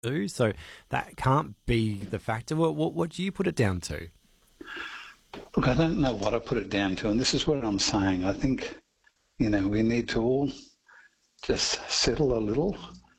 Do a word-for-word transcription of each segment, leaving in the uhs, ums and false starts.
do. So that can't be the factor. What, what, what do you put it down to? Look, I don't know what I put it down to, and this is what I'm saying. I think, you know, we need to all just settle a little,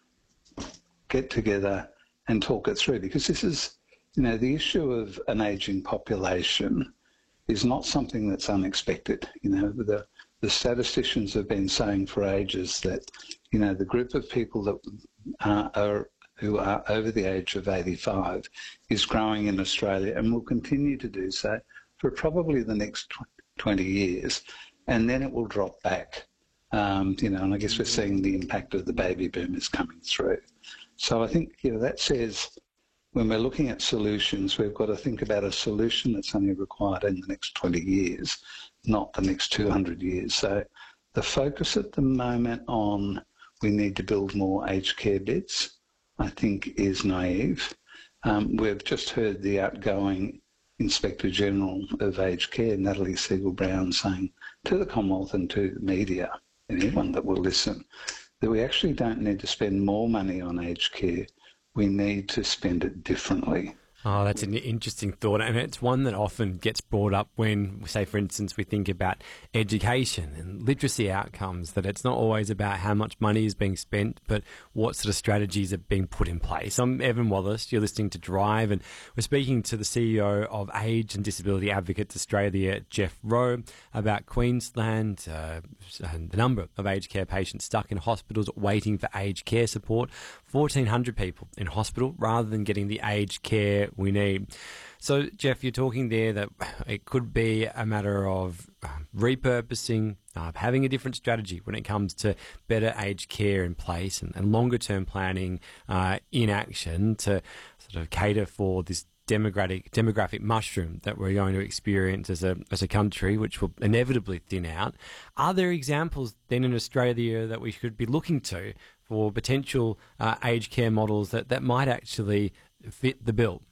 get together and talk it through, because this is, you know, the issue of an ageing population is not something that's unexpected. You know, the, the statisticians have been saying for ages that, you know, the group of people that uh, are who are over the age of eighty-five is growing in Australia and will continue to do so for probably the next twenty years, and then it will drop back. Um, you know, and I guess we're seeing the impact of the baby boomers coming through. So I think, you know, that says when we're looking at solutions, we've got to think about a solution that's only required in the next twenty years, not the next two hundred years. So the focus at the moment on we need to build more aged care beds, I think, is naive. Um, we've just heard the outgoing Inspector General of Aged Care, Natalie Segal-Brown, saying to the Commonwealth and to the media, and anyone that will listen, that we actually don't need to spend more money on aged care. We need to spend it differently. Oh, that's an interesting thought, and it's one that often gets brought up when, say, for instance, we think about education and literacy outcomes, that it's not always about how much money is being spent, but what sort of strategies are being put in place. I'm Evan Wallace, you're listening to Drive, and we're speaking to the C E O of Age and Disability Advocates Australia, Geoff Rowe, about Queensland uh, and the number of aged care patients stuck in hospitals waiting for aged care support. fourteen hundred people in hospital rather than getting the aged care we need. So, Geoff, you're talking there that it could be a matter of repurposing, uh, having a different strategy when it comes to better aged care in place and, and longer-term planning uh, in action to sort of cater for this demographic demographic mushroom that we're going to experience as a as a country, which will inevitably thin out. Are there examples then in Australia that we should be looking to for potential uh, aged care models that, that might actually fit the bill?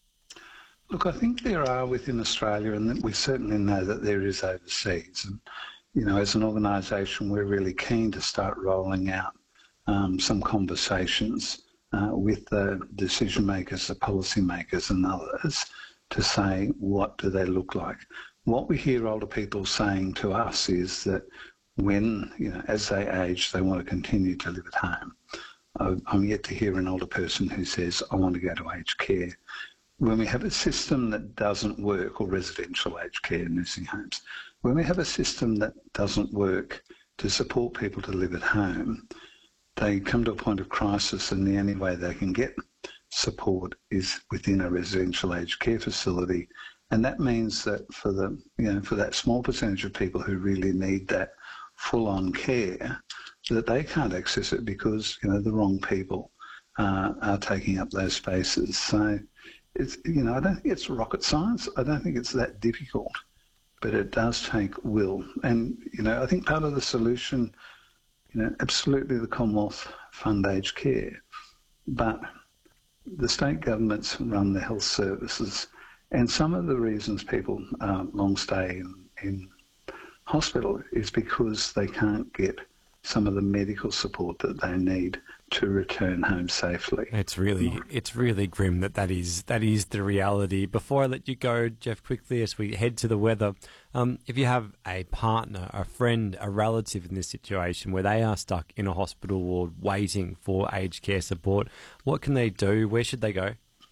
Look, I think there are within Australia, and that we certainly know that there is overseas. And, you know, as an organisation, we're really keen to start rolling out um, some conversations uh, with the decision makers, the policy makers and others to say, what do they look like? What we hear older people saying to us is that when, you know, as they age, they want to continue to live at home. I'm yet to hear an older person who says, I want to go to aged care. When we have a system that doesn't work, or residential aged care, nursing homes, when we have a system that doesn't work to support people to live at home, they come to a point of crisis, and the only way they can get support is within a residential aged care facility. And that means that for the, you know, for that small percentage of people who really need that full-on care, that they can't access it because, you know, the wrong people uh, are taking up those spaces. So it's, you know, I don't think it's rocket science. I don't think it's that difficult, but it does take will. And, you know, I think part of the solution, you know, absolutely the Commonwealth fund aged care, but the state governments run the health services, and some of the reasons people uh, long stay in, in hospital is because they can't get some of the medical support that they need to return home safely. It's really, it's really grim that that is that is the reality. Before I let you go, Geoff, quickly as we head to the weather, um, if you have a partner, a friend, a relative in this situation where they are stuck in a hospital ward waiting for aged care support, what can they do? Where should they go?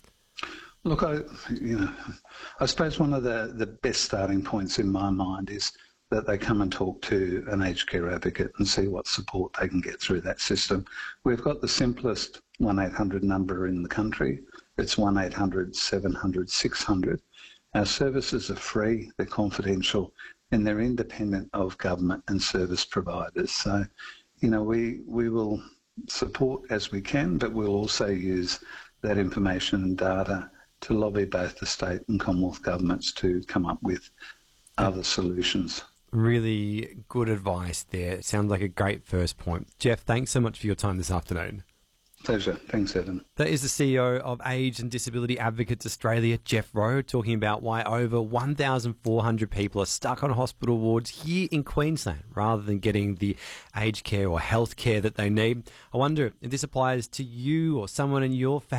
Look, I, you know, I suppose one of the, the best starting points in my mind is that they come and talk to an aged care advocate and see what support they can get through that system. We've got the simplest one eight hundred number in the country. It's one eight hundred seven hundred six hundred. Our services are free, they're confidential, and they're independent of government and service providers. So, you know, we, we will support as we can, but we'll also use that information and data to lobby both the state and Commonwealth governments to come up with other solutions. Really good advice there. It sounds like a great first point. Geoff, thanks so much for your time this afternoon. Pleasure. Thanks, Evan. That is the C E O of Age and Disability Advocates Australia, Geoff Rowe, talking about why over one thousand four hundred people are stuck on hospital wards here in Queensland rather than getting the aged care or health care that they need. I wonder if this applies to you or someone in your family.